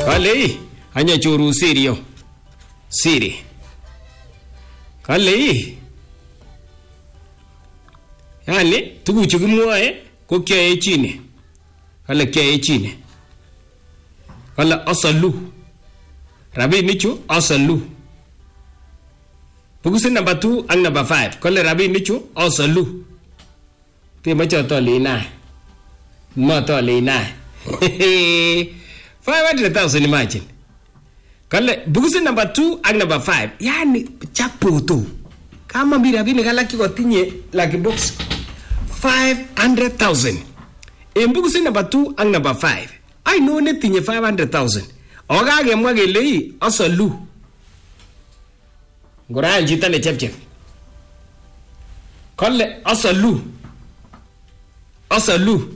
Kale anya choru sirio. Siri. Kale yani tuguchu kimwoe ko kyoe chini. Kale kyoe chini. Kale asalu. Rabinichu asalu. Bukusit number 2 ak number 5. Kale rabinichu asalu. Temache atole nae. Matole nae. 500,000 imagine. Kale bukusit number 2 ak number 5. Yani chapoto. Kama mi rabinik alak chikotinye lucky box 500,000. En bukusit number 2 ak number 5. Ai no netinye 500,000. Okakemwa kele asalu. Ngoran chito ne chepchep. Kale asalu. Asalu.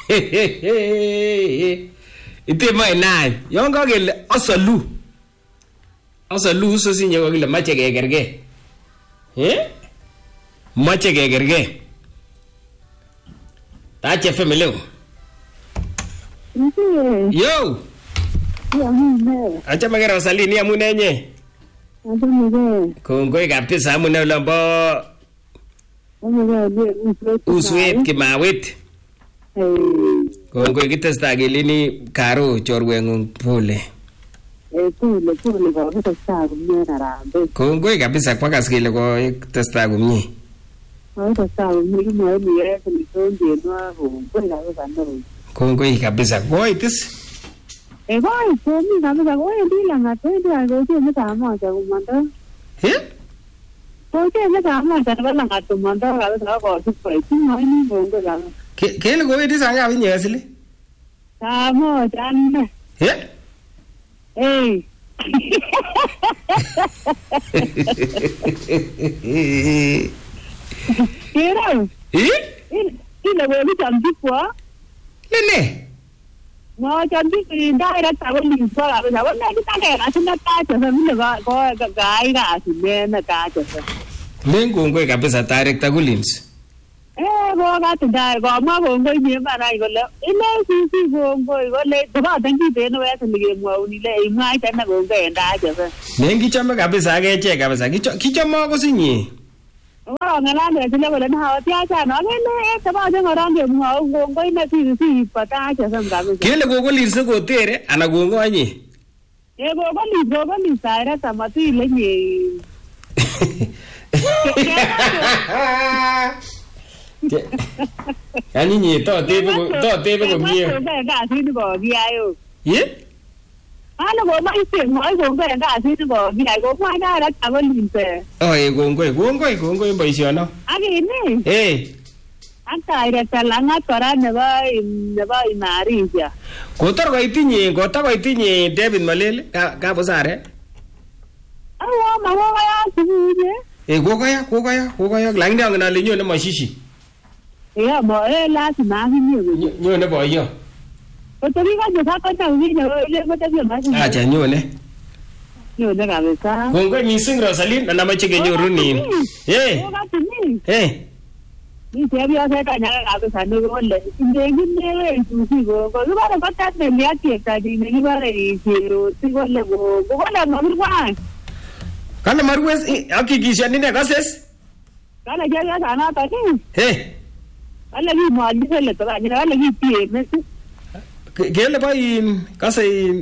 Itema inai. Yon kakele asalu. Asalu so sinye kakele mache kekerge. Mache kekerge. Tache femele. Yo. Acha magera Rosaline amune nye. Kongoi kabisa amune lombo. Uswet kimawit. Kongoi kitesta gelini karo chorwengung pole. Pole kabisa kumye narambe. Kongoi kabisa kwa kaskile ko testa kumye. Testa kumye mwe mwe kulitonje no kongoi kabisa no. Kongoi kabisa. Goitis. Goi komi kabisa goi ndila ngatendi agoje mtama cha kumanda. Koje mtama cha bala ngatumanda kabisa ko tupai ni bongo la. Kele goitis aya winye asili? Tamo janne. Hey. Kira. Ile wewe tambikwa? Nene. No, tambiki ndaira tawali kwa la wala kitaka na tuna tacha vile kwa gaira simena tacha. Lengo ngwe kabisa director Gullins. Boga tunda go ma bongo ni mana igole. Ile sisi bongo igole toba tangi beno ya tlige mwa unile imwa tena bongo enda aje. Nengi chama kabisa ageche kabisa. Kichama ko sinyi. Ngala tile wala na hawa tiacha no ngene toba je ngorange mwa bongo ina sisi pata aje samga. Kele gogo lirse ko tere ana gongo anyi. Gogo li saira samatu ile ni. Yani ni to tebe ko mie. Ga sini go giayo. Ye? Ano go mai se moi go ga sini go giayo go mai da ra ta go limpe. Oh, gongoi boisiono. Agi ni. Anta ira talanga tora ne ba imarija. Kotor ko itinye David Malele ka bosare. Awa mama ya suje. Gogoya lakini angana le nyone mashishi. Bo la sima ni. Nyone boyo. Otori ga jo ka ta wi ne ile mo ta ma. Acha nyone. Nyone kabisa. Kongoi mising Rosaline na mache kenyoru ni. Ni se bia se ta nya kabisa no go le. Ndengi ne susi go. Ko ba ba ta ne ya ti ta di ne ba re zero. Ti go le go. Go le no ruwa. Kana marwes akikisha nini kases? Kana jaga sana ta ni. Ala gi mo ali se le to ga ni ala gi pie ne. Kele ba in kasa in.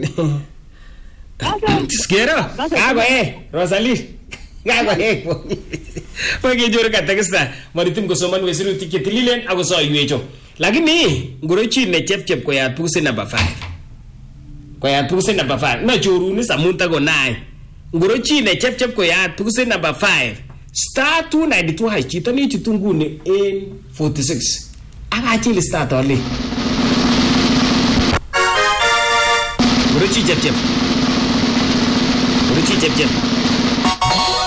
Skero. Agwa Rosalie. Agwa Pagi jore katakista maritim ko soman wesiru ticket lilen ago so yuecho. Lakini ngorochi ne chep ko ya puse number 5. Ko ya puse number 5. Na joru ni samunta go 9. Ngorochi ne chep ko ya puse number 5. Star 292 ha chito ni chitungu ni 46. Aga chili start only. Ngorochi chep.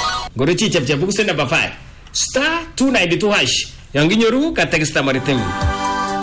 Ngorochi chep puse number 5. Star 292 hash. Yang ginyoru katakista maritim.